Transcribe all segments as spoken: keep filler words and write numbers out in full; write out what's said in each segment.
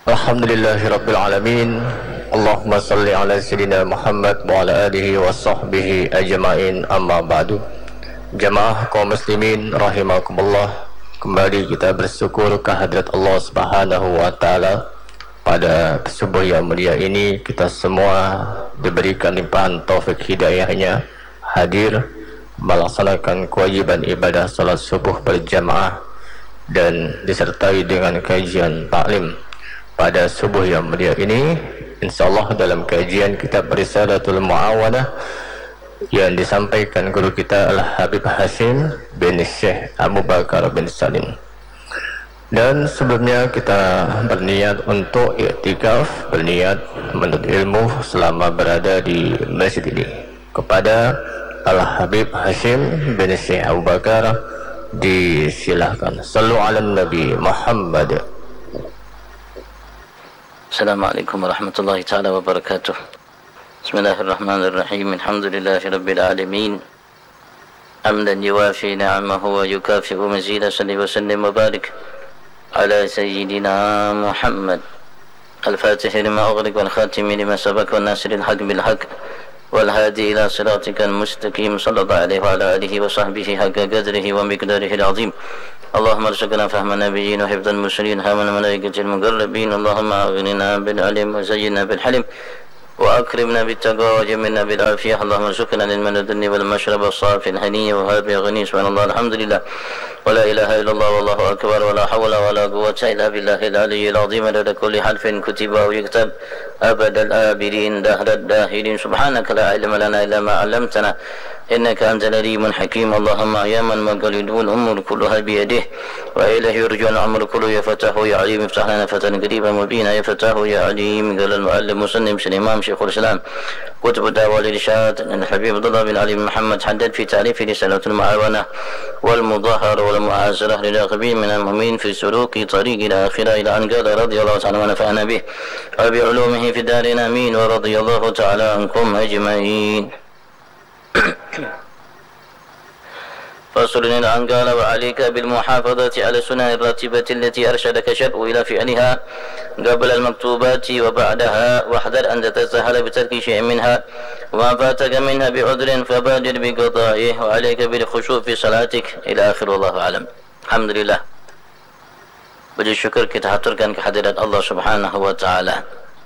Alhamdulillahirabbil alamin. Allahumma salli ala sayyidina Muhammad wa ala alihi wa sahbihi ajma'in, amma ba'du. Jamaah kaum muslimin rahimakumullah, kembali kita bersyukur kehadirat Allah Subhanahu wa taala. Pada subuh yang mulia ini kita semua diberikan limpahan taufik hidayahnya hadir melaksanakan kewajiban ibadah salat subuh berjamaah dan disertai dengan kajian taklim. Pada subuh yang mulia ini, insyaallah dalam kajian kitab Risalatul Muawanah yang disampaikan guru kita Al-Habib Hashim bin Syekh Abu Bakar bin Salim. Dan sebelumnya kita berniat untuk i'tikaf, berniat menuntut ilmu selama berada di masjid ini. Kepada Al-Habib Hashim bin Syekh Abu Bakar disilahkan. Sallu ala Nabi Muhammad. Assalamualaikum warahmatullahi taala wabarakatuh. Bismillahirrahmanirrahim. Alhamdulillahi rabbil alamin. Hamdan yuwafi ni'amahu wa yukafi'u mazida. Salli wa sallim wa barik ala sayyidina Muhammad al-Fatih lima ughliq wal khatimi lima sabaq wal nasiril haqq bil haqq wal hadi ila siratikal mustaqim. Sallallahu alaihi wa ala alihi wa sahbihi haqqa qadrihi wa miqdarihi al-azim. اللهم ارزقنا فهم النبيين وحفظ المرسلين هام الملائكة المقربين. اللهم أغننا بالعلم وزينا بالحلم وأكرمنا بالتقوى وجملنا بالعافية. اللهم ارزقنا العلم لدني والمشرب الصافي الهني وهذا غني. سبحان الله الحمد لله ولا إله إلا الله والله أكبر ولا حول ولا قوة إلا بالله العلي العظيم. عدد كل حرف كتب أو يكتب أبد الآبرين دهر الداهرين. سبحانك لا علم لنا إلا ما علمتنا إنك أنت العليم الحكيم. اللهم يا من مقلدون الأمور كلها بيده وإليه يرجع الأمر كله. يا فتاه يا عليم افتح لنا فتى قريبا مبينا. يا فتاه يا عليم. قال المعلم مسلم الإمام شيخ الإسلام كتب الدعوة والإرشاد الحبيب عبد الله بن علي محمد حدد في تعريف رسالة المعاونة والمظاهرة والمعازرة للراغبين من المؤمنين في سلوك طريق الآخرة إلى أن قال رضي الله تعالى ونفعنا به وبعلومه في الدارين آمين ورضي الله تعالى عنكم أجمعين. فصل عن قال وعليك بالمحافظة على السنن الراتبة التي أرشدك الشرع إلى فعلها قبل المكتوبات وبعدها، واحذر أن تتساهل بترك شيء منها وما فاتك منها بعذر فبادر بقضائه. وعليك بالخشوع في صلاتك إلى آخر. والله أعلم. الحمد لله. Bersyukur kita haturkan kehadirat Allah Subhanahu wa taala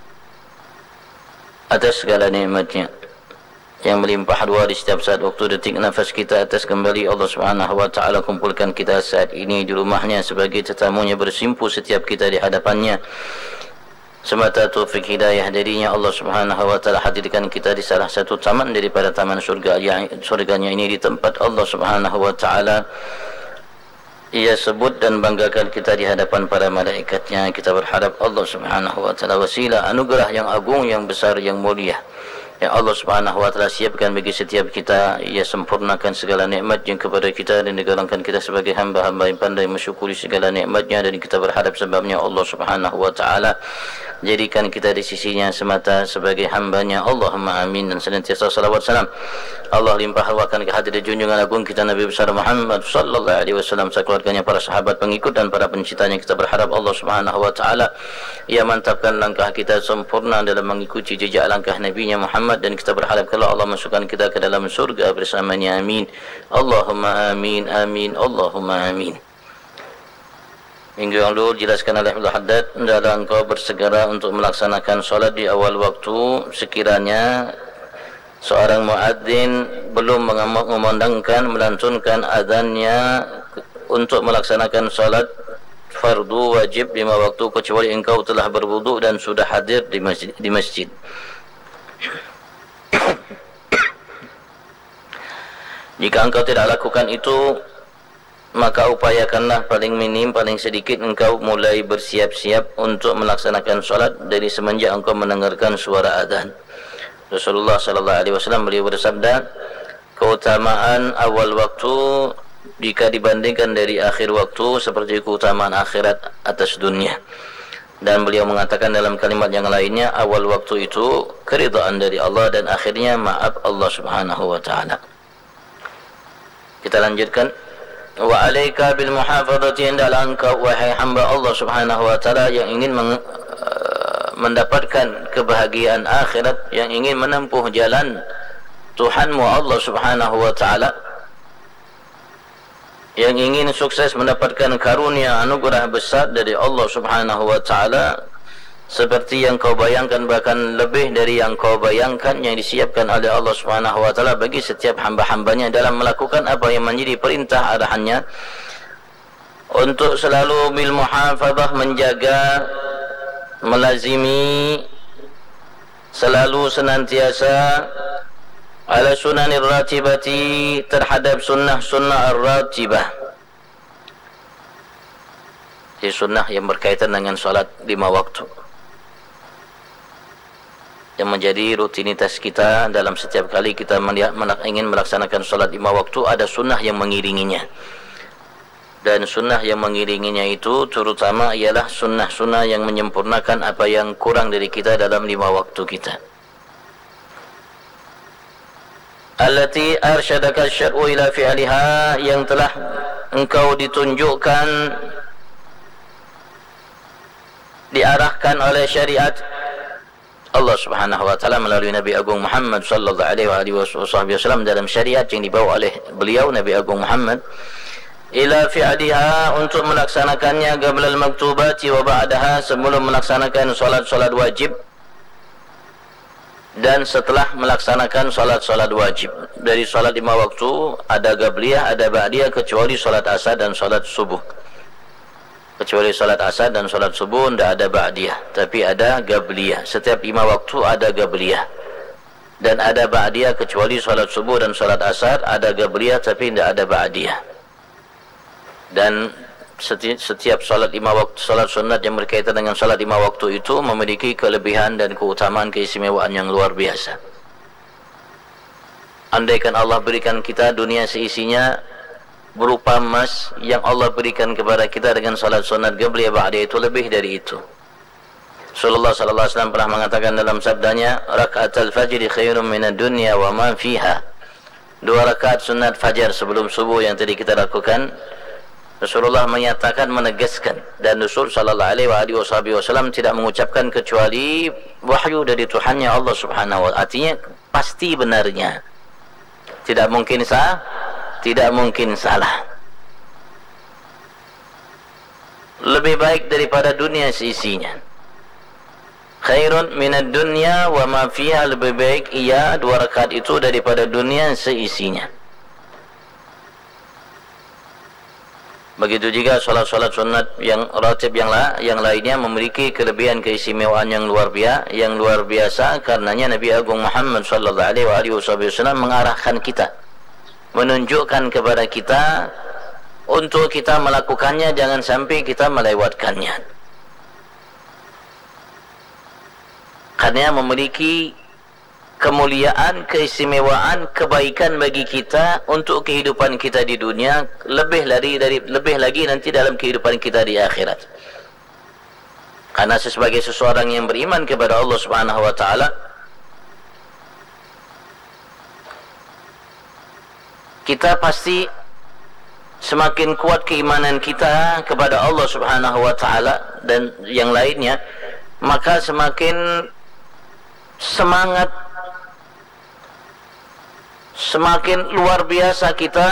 atas segala nikmatnya yang melimpah ruah di setiap saat waktu detik nafas kita. Atas kembali Allah Subhanahu wa taala kumpulkan kita saat ini di rumahnya sebagai tetamunya, bersimpu setiap kita di hadapannya. Semata taufik hidayah darinya Allah Subhanahu wa taala hadirkan kita di salah satu taman daripada taman surga yang surganya ini, di tempat Allah Subhanahu wa taala Ia sebut dan banggakan kita di hadapan para malaikatnya. Kita berharap Allah Subhanahu wa taala wasilah anugerah yang agung, yang besar, yang mulia yang Allah Subhanahu wa taala siapkan bagi setiap kita. Ia sempurnakan segala nikmat yang kepada kita dan digolongkan kita sebagai hamba-hamba yang pandai mensyukuri segala nikmatnya. Dan kita berharap sebabnya Allah Subhanahu wa taala jadikan kita di sisinya semata sebagai hambanya. Allahumma amin. Dan senantiasa salawat salam Allah limpah ruahkan kehadiran junjungan agung kita Nabi besar Muhammad sallallahu alaihi wasallam, sekeluarganya, para sahabat, pengikut dan para pencintanya. Kita berharap Allah Subhanahu wa taala ia mantapkan langkah kita sempurna dalam mengikuti jejak langkah Nabi-Nya Muhammad. Dan kita berharap kalau Allah masukkan kita ke dalam surga bersamanya. Amin. Allahumma amin. Amin. Allahumma amin. Minggu yang lalu jelaskan oleh Abdul Haddad, hendaklah engkau bersegera untuk melaksanakan solat di awal waktu sekiranya seorang muadzin belum mengumandangkan, melantunkan azannya untuk melaksanakan solat fardu wajib lima waktu, kecuali engkau telah berwudu dan sudah hadir di masjid, di masjid. Jika engkau tidak lakukan itu, maka upayakanlah paling minim, paling sedikit engkau mulai bersiap-siap untuk melaksanakan solat dari semenjak engkau mendengarkan suara azan. Rasulullah sallallahu alaihi wasallam beliau bersabda, keutamaan awal waktu jika dibandingkan dari akhir waktu seperti keutamaan akhirat atas dunia. Dan beliau mengatakan dalam kalimat yang lainnya, awal waktu itu keridhaan dari Allah dan akhirnya maaf Allah Subhanahu wa taala. Kita lanjutkan. Wa alaika bil muhafazati, hendaklah engkau wahai hamba Allah Subhanahu wa taala yang ingin meng, mendapatkan kebahagiaan akhirat, yang ingin menempuh jalan Tuhanmu Allah Subhanahu wa ta'ala, yang ingin sukses mendapatkan karunia anugerah besar dari Allah Subhanahu wa ta'ala, seperti yang kau bayangkan, bahkan lebih dari yang kau bayangkan, yang disiapkan oleh Allah Subhanahu wa ta'ala bagi setiap hamba-hambanya dalam melakukan apa yang menjadi perintah arahannya, untuk selalu bil muhafadzah, menjaga, melazimi, selalu senantiasa ala sunanir ratibati, terhadap sunnah-sunnah ar-ratibah, di sunnah yang berkaitan dengan salat lima waktu, yang menjadi rutinitas kita dalam setiap kali kita ingin melaksanakan salat lima waktu. Ada sunnah yang mengiringinya, dan sunnah yang mengiringinya itu terutama ialah sunnah-sunnah yang menyempurnakan apa yang kurang dari kita dalam lima waktu kita. Allati arsyadaka syar'u ila fi'liha, yang telah engkau ditunjukkan, diarahkan oleh syariat Allah Subhanahu wa ta'ala melalui Nabi Agung Muhammad sallallahu alaihi wasallam, dalam syariat yang dibawa oleh beliau Nabi Agung Muhammad, ila fi'liha, untuk melaksanakannya, qabla al-maktubati wa ba'daha, sebelum melaksanakan solat-solat wajib dan setelah melaksanakan solat-solat wajib. Dari solat lima waktu ada qabliyah, ada ba'diyah, kecuali solat asar dan solat subuh. Kecuali solat asar dan solat subuh tidak ada ba'diyah, tapi ada qabliyah. Setiap lima waktu ada qabliyah dan ada ba'diyah, kecuali solat subuh dan solat asar ada qabliyah tapi tidak ada ba'diyah. Dan setiap, setiap solat lima waktu, solat sunat yang berkaitan dengan solat lima waktu itu memiliki kelebihan dan keutamaan, keistimewaan yang luar biasa. Andaikan Allah berikan kita dunia seisinya berupa emas, yang Allah berikan kepada kita dengan solat sunat qabliyah ba'diyah itu lebih dari itu. Rasulullah sallallahu alaihi wasallam pernah mengatakan dalam sabdanya, raka'atul fajri khairum minad dunya wa ma fiha. Dua rakaat sunat fajar sebelum subuh yang tadi kita lakukan, Rasulullah menyatakan, menegaskan, dan Rasul sallallahu alaihi wasallam tidak mengucapkan kecuali wahyu dari Tuhannya Allah Subhanahu wa ta'ala. Artinya pasti benarnya, tidak mungkin sah, tidak mungkin salah. Lebih baik daripada dunia seisinya. Khairun minad dunya wa ma fiha, lebih baik ia dua rakaat itu daripada dunia seisinya. Begitu juga solat-solat sunat yang ratib yang, la, yang lainnya memiliki kelebihan keistimewaan yang luar biasa, yang luar biasa karenanya Nabi Agung Muhammad sallallahu alaihi wasallam mengarahkan kita, menunjukkan kepada kita untuk kita melakukannya, jangan sampai kita melewatkannya. Karena memiliki kemuliaan, keistimewaan, kebaikan bagi kita untuk kehidupan kita di dunia, lebih lagi dari lebih lagi nanti dalam kehidupan kita di akhirat. Karena sebagai seseorang yang beriman kepada Allah Subhanahu wa ta'ala, kita pasti semakin kuat keimanan kita kepada Allah Subhanahu wa ta'ala dan yang lainnya, maka semakin semangat, semakin luar biasa kita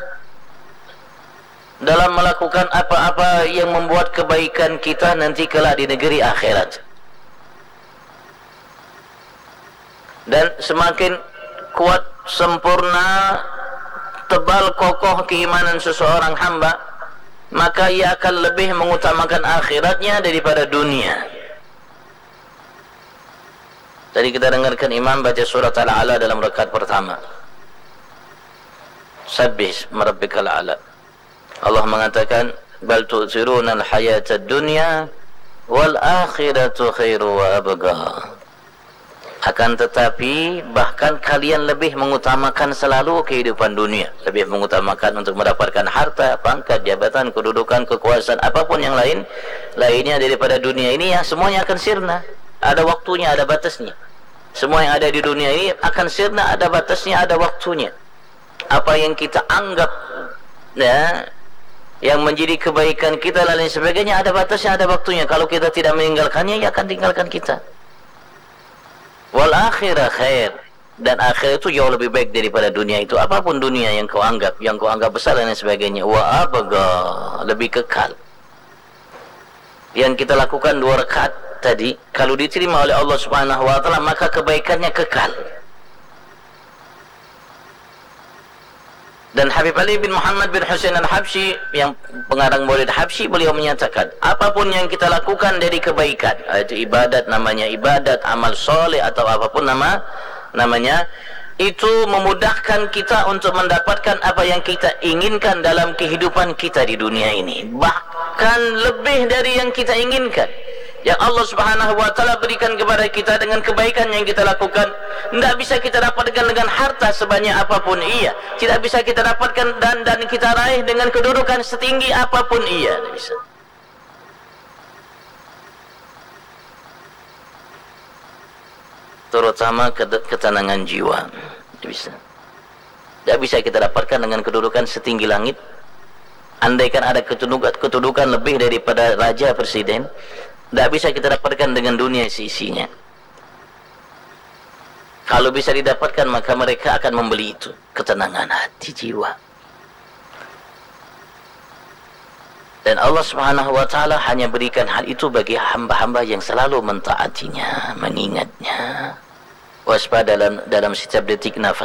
dalam melakukan apa-apa yang membuat kebaikan kita nanti kelak di negeri akhirat. Dan semakin kuat, sempurna, tebal, kokoh keimanan seseorang hamba, maka ia akan lebih mengutamakan akhiratnya daripada dunia. Tadi kita dengarkan imam baca surat Al-A'la dalam rakaat pertama. Sabbih merabbikal a'la. Allah mengatakan, bal tu'thiruna al-hayata ad-dunya wal akhiratu khairu wa abqa. Akan tetapi bahkan kalian lebih mengutamakan selalu kehidupan dunia, lebih mengutamakan untuk mendapatkan harta, pangkat, jabatan, kedudukan, kekuasaan, apapun yang lain lainnya daripada dunia ini, yang semuanya akan sirna. Ada waktunya, ada batasnya. Semua yang ada di dunia ini akan sirna, ada batasnya, ada waktunya. Apa yang kita anggap ya, yang menjadi kebaikan kita dan lain sebagainya, ada batasnya, ada waktunya. Kalau kita tidak meninggalkannya, ia akan tinggalkan kita. Wal akhirah khair, dan akhir itu jauh lebih baik daripada dunia itu. Apapun dunia yang kau anggap, yang kau anggap besar dan lain sebagainya, wa abga, lebih kekal. Yang kita lakukan dua rakaat tadi, kalau diterima oleh Allah Subhanahu wa taala, maka kebaikannya kekal. Dan Habib Ali bin Muhammad bin Husain al-Habsyi, yang pengarang Maulid Habsyi, beliau menyatakan, apapun yang kita lakukan dari kebaikan, itu ibadat, namanya ibadat, amal soleh atau apapun nama namanya, itu memudahkan kita untuk mendapatkan apa yang kita inginkan dalam kehidupan kita di dunia ini, bahkan lebih dari yang kita inginkan. Yang Allah Subhanahu wa taala berikan kepada kita dengan kebaikan yang kita lakukan, tidak bisa kita dapatkan dengan harta sebanyak apapun ia, tidak bisa kita dapatkan dan dan kita raih dengan kedudukan setinggi apapun ia, tidak bisa. Terutama ketenangan jiwa, tidak bisa. Tidak bisa kita dapatkan dengan kedudukan setinggi langit. Andaikan ada kedudukan, kedudukan lebih daripada raja presiden, tidak bisa kita dapatkan dengan dunia sisinya. Kalau bisa didapatkan, maka mereka akan membeli itu, ketenangan hati jiwa. Dan Allah Subhanahu wa taala hanya berikan hal itu bagi hamba-hamba yang selalu mentaatinya, mengingatnya. Waspada dalam dalam setiap detik nafas